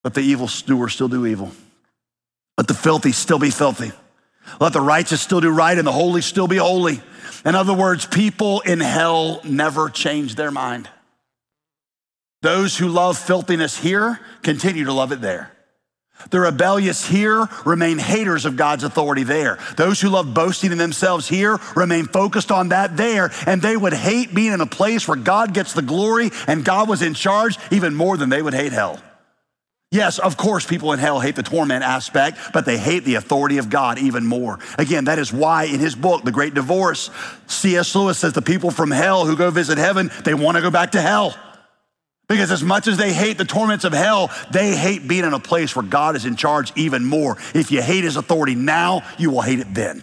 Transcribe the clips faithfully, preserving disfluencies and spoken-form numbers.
Let the evil doer still do evil. Let the filthy still be filthy. Let the righteous still do right and the holy still be holy. In other words, people in hell never change their mind. Those who love filthiness here continue to love it there. The rebellious here remain haters of God's authority there. Those who love boasting in themselves here remain focused on that there, and they would hate being in a place where God gets the glory and God was in charge even more than they would hate hell. Yes, of course, people in hell hate the torment aspect, but they hate the authority of God even more. Again, that is why in his book, The Great Divorce, C S Lewis says the people from hell who go visit heaven, they want to go back to hell. Because as much as they hate the torments of hell, they hate being in a place where God is in charge even more. If you hate his authority now, you will hate it then.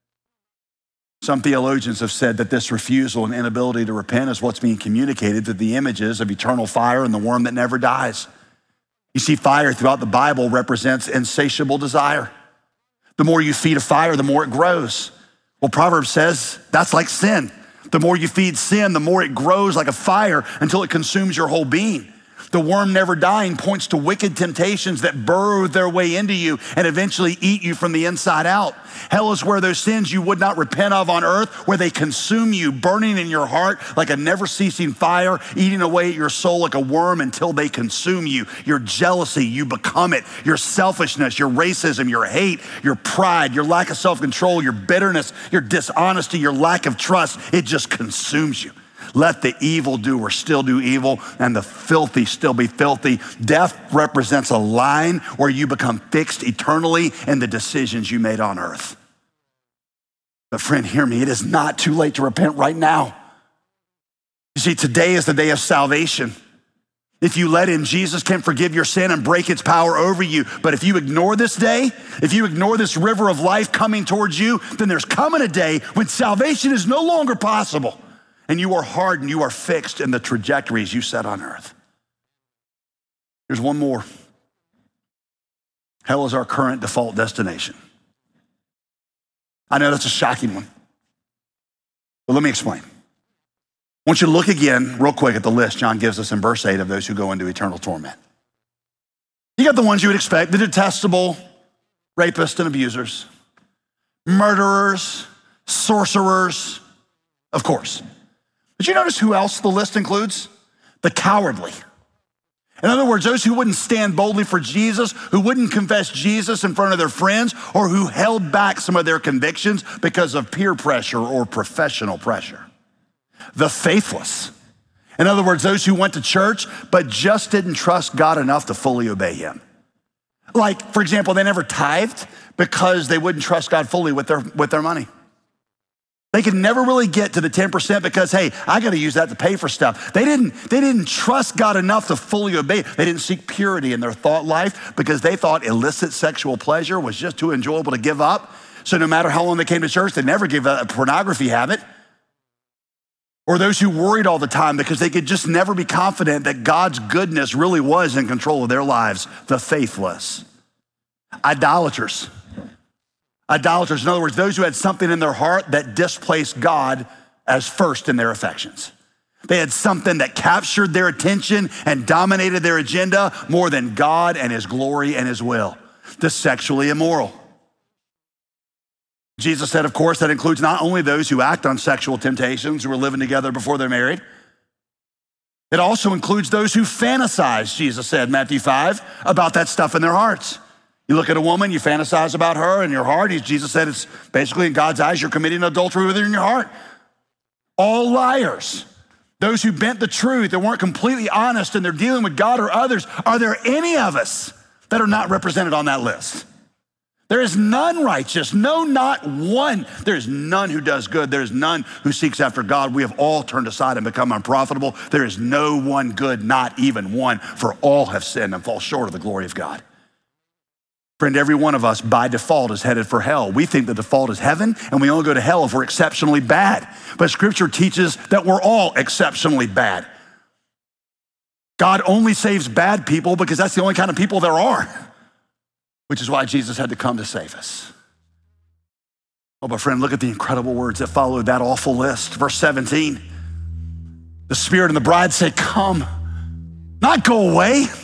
Some theologians have said that this refusal and inability to repent is what's being communicated through the images of eternal fire and the worm that never dies. You see, fire throughout the Bible represents insatiable desire. The more you feed a fire, the more it grows. Well, Proverbs says that's like sin. The more you feed sin, the more it grows like a fire until it consumes your whole being. The worm never dying points to wicked temptations that burrow their way into you and eventually eat you from the inside out. Hell is where those sins you would not repent of on earth, where they consume you, burning in your heart like a never-ceasing fire, eating away at your soul like a worm until they consume you. Your jealousy, you become it. Your selfishness, your racism, your hate, your pride, your lack of self-control, your bitterness, your dishonesty, your lack of trust, it just consumes you. Let the evildoer still do evil and the filthy still be filthy. Death represents a line where you become fixed eternally in the decisions you made on earth. But friend, hear me, it is not too late to repent right now. You see, today is the day of salvation. If you let in, Jesus can forgive your sin and break its power over you. But if you ignore this day, if you ignore this river of life coming towards you, then there's coming a day when salvation is no longer possible. And you are hardened, you are fixed in the trajectories you set on earth. Here's one more. Hell is our current default destination. I know that's a shocking one, but let me explain. I want you to look again real quick at the list John gives us in verse eight of those who go into eternal torment. You got the ones you would expect, the detestable rapists and abusers, murderers, sorcerers, of course. Did you notice who else the list includes? The cowardly. In other words, those who wouldn't stand boldly for Jesus, who wouldn't confess Jesus in front of their friends, or who held back some of their convictions because of peer pressure or professional pressure. The faithless. In other words, those who went to church but just didn't trust God enough to fully obey him. Like, for example, they never tithed because they wouldn't trust God fully with their, with their money. They could never really get to the ten percent because, hey, I got to use that to pay for stuff. They didn't, they didn't trust God enough to fully obey. They didn't seek purity in their thought life because they thought illicit sexual pleasure was just too enjoyable to give up. So no matter how long they came to church, they never gave up a pornography habit. Or those who worried all the time because they could just never be confident that God's goodness really was in control of their lives. The faithless. Idolaters. Idolaters, in other words, those who had something in their heart that displaced God as first in their affections. They had something that captured their attention and dominated their agenda more than God and his glory and his will. The sexually immoral. Jesus said, of course, that includes not only those who act on sexual temptations, who are living together before they're married. It also includes those who fantasize, Jesus said, Matthew five, about that stuff in their hearts. You look at a woman, you fantasize about her in your heart. Jesus said it's basically in God's eyes, you're committing adultery with her in your heart. All liars, those who bent the truth and weren't completely honest and they're dealing with God or others. Are there any of us that are not represented on that list? There is none righteous, no, not one. There is none who does good. There is none who seeks after God. We have all turned aside and become unprofitable. There is no one good, not even one, for all have sinned and fall short of the glory of God. Friend, every one of us by default is headed for hell. We think the default is heaven, and we only go to hell if we're exceptionally bad. But Scripture teaches that we're all exceptionally bad. God only saves bad people because that's the only kind of people there are, which is why Jesus had to come to save us. Oh, but friend, look at the incredible words that followed that awful list. Verse seventeen, the Spirit and the bride say, come, not go away.